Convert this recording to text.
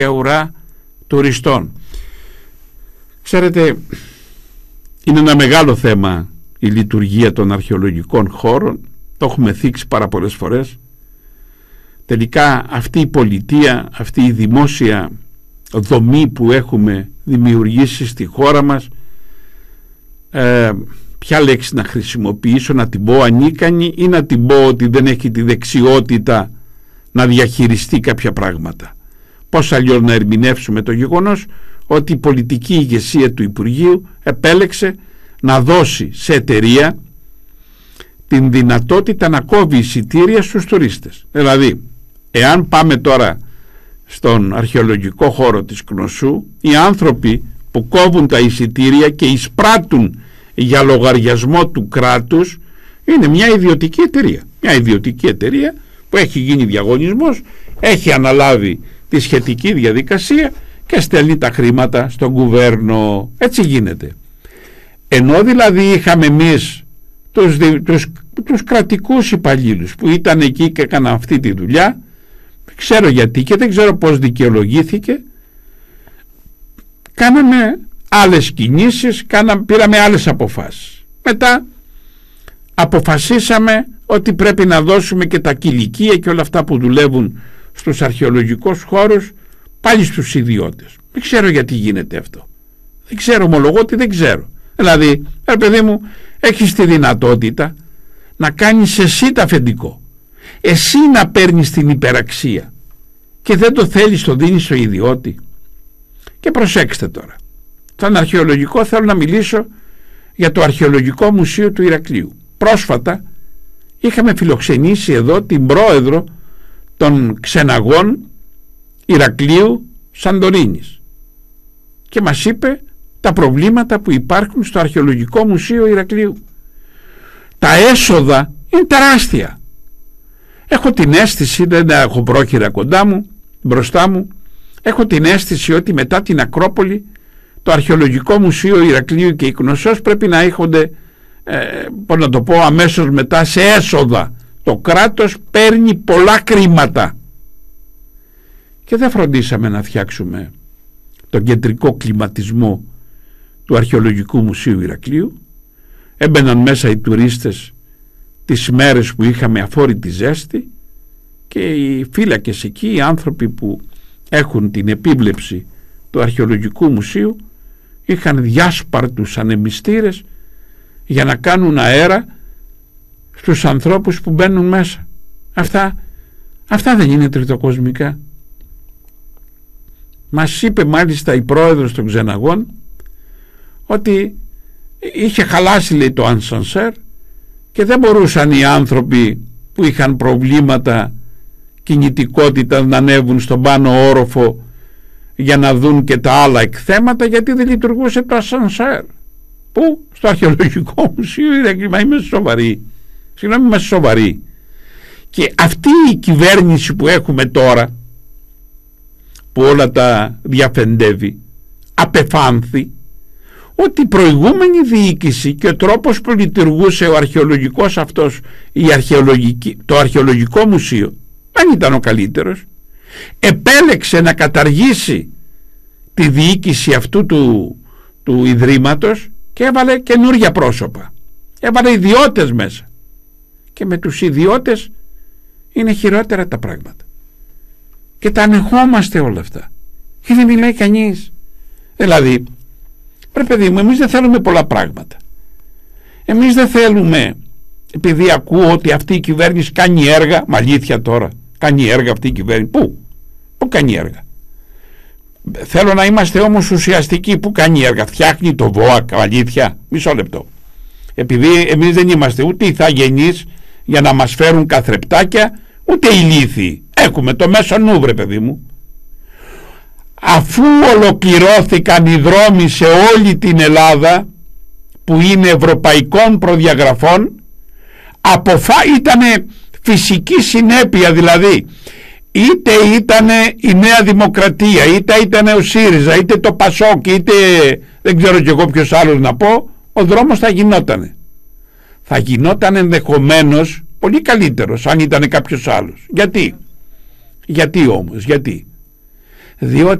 ουρά τουριστών. Ξέρετε, είναι ένα μεγάλο θέμα η λειτουργία των αρχαιολογικών χώρων, το έχουμε θίξει πάρα πολλές φορές. Τελικά αυτή η πολιτεία, αυτή η δημόσια δομή που έχουμε δημιουργήσει στη χώρα μας, ποια λέξη να χρησιμοποιήσω, να την πω ανίκανη ή να την πω ότι δεν έχει τη δεξιότητα να διαχειριστεί κάποια πράγματα? Πώς αλλιώς να ερμηνεύσουμε το γεγονός ότι η πολιτική ηγεσία του Υπουργείου επέλεξε να δώσει σε εταιρεία την δυνατότητα να κόβει εισιτήρια στους τουρίστες? Δηλαδή, εάν πάμε τώρα στον αρχαιολογικό χώρο της Κνωσού, οι άνθρωποι που κόβουν τα εισιτήρια και εισπράττουν για λογαριασμό του κράτους είναι μια ιδιωτική εταιρεία. Μια ιδιωτική εταιρεία που έχει γίνει διαγωνισμός, έχει αναλάβει τη σχετική διαδικασία και στέλνει τα χρήματα στον κουβέρνο. Έτσι γίνεται. Ενώ δηλαδή είχαμε εμείς τους κρατικούς υπαλλήλους που ήταν εκεί και έκαναν αυτή τη δουλειά, δεν ξέρω γιατί και δεν ξέρω πώς δικαιολογήθηκε, κάναμε άλλες κινήσεις, πήραμε άλλες αποφάσεις. Μετά αποφασίσαμε ότι πρέπει να δώσουμε και τα κηλικία και όλα αυτά που δουλεύουν στους αρχαιολογικούς χώρους πάλι στους ιδιώτες. Δεν ξέρω γιατί γίνεται αυτό. Δεν ξέρω, ομολογώ ότι δεν ξέρω. Δηλαδή, παιδί μου, έχεις τη δυνατότητα να κάνεις εσύ τα αφεντικό, εσύ να παίρνεις την υπεραξία και δεν το θέλεις, το δίνεις στο ιδιώτη. Και προσέξτε τώρα, στον αρχαιολογικό θέλω να μιλήσω για το Αρχαιολογικό Μουσείο του Ηρακλείου. Πρόσφατα είχαμε φιλοξενήσει εδώ την πρόεδρο των ξεναγών Ηρακλείου Σαντορίνης και μας είπε τα προβλήματα που υπάρχουν στο Αρχαιολογικό Μουσείο Ηρακλείου. Τα έσοδα είναι τεράστια. Έχω την αίσθηση, δεν έχω πρόχειρα κοντά μου, μπροστά μου, έχω την αίσθηση ότι μετά την Ακρόπολη το Αρχαιολογικό Μουσείο Ηρακλείου και η Κνωσός πρέπει να έχονται, πώς να το πω, αμέσως μετά σε έσοδα. Το κράτος παίρνει πολλά χρήματα και δεν φροντίσαμε να φτιάξουμε τον κεντρικό κλιματισμό του Αρχαιολογικού Μουσείου Ηρακλείου. Έμπαιναν μέσα οι τουρίστες τις μέρες που είχαμε αφόρητη ζέστη και οι φύλακες εκεί, οι άνθρωποι που έχουν την επίβλεψη του Αρχαιολογικού Μουσείου, είχαν διάσπαρτους ανεμιστήρες για να κάνουν αέρα στους ανθρώπους που μπαίνουν μέσα. Αυτά δεν είναι τριτοκοσμικά? Μας είπε μάλιστα η πρόεδρος των ξεναγών ότι είχε χαλάσει, λέει, το ανσανσέρ και δεν μπορούσαν οι άνθρωποι που είχαν προβλήματα κινητικότητα να ανέβουν στον πάνω όροφο για να δουν και τα άλλα εκθέματα, γιατί δεν λειτουργούσε το ασανσέρ. Πού? Στο Αρχαιολογικό Μουσείο Ηρακλείου. Μα είμαι σοβαρή. Συγγνώμη, είμαστε σοβαροί. Και αυτή η κυβέρνηση που έχουμε τώρα, που όλα τα διαφεντεύει, απεφάνθη ότι η προηγούμενη διοίκηση και ο τρόπος που λειτουργούσε ο αρχαιολογικός αυτός, το Αρχαιολογικό Μουσείο, δεν ήταν ο καλύτερος. Επέλεξε να καταργήσει τη διοίκηση αυτού του Ιδρύματος και έβαλε καινούργια πρόσωπα. Έβαλε ιδιώτες μέσα. Και με τους ιδιώτες είναι χειρότερα τα πράγματα. Και τα ανεχόμαστε όλα αυτά. Και δεν μιλάει κανείς. Δηλαδή, ρε παιδί μου, εμείς δεν θέλουμε πολλά πράγματα. Εμείς δεν θέλουμε, επειδή ακούω ότι αυτή η κυβέρνηση κάνει έργα, μα αλήθεια τώρα, κάνει έργα αυτή η κυβέρνηση. Πού κάνει έργα? Θέλω να είμαστε όμως ουσιαστικοί. Πού κάνει έργα? Φτιάχνει το ΒΟΑΚ, αλήθεια? Μισό λεπτό. Επειδή εμείς δεν είμαστε ούτε ηθαγενείς για να μας φέρουν καθρεπτάκια, ούτε ηλίθιοι. Έχουμε το μέσο νου, βρε παιδί μου. Αφού ολοκληρώθηκαν οι δρόμοι σε όλη την Ελλάδα που είναι ευρωπαϊκών προδιαγραφών, ήτανε φυσική συνέπεια, δηλαδή είτε ήτανε η Νέα Δημοκρατία, είτε ήτανε ο ΣΥΡΙΖΑ, είτε το ΠΑΣΟΚ, είτε δεν ξέρω κι εγώ ποιος άλλος να πω, ο δρόμος θα γινότανε. Θα γινόταν ενδεχομένως πολύ καλύτερος αν ήταν κάποιος άλλος. Γιατί όμως? διότι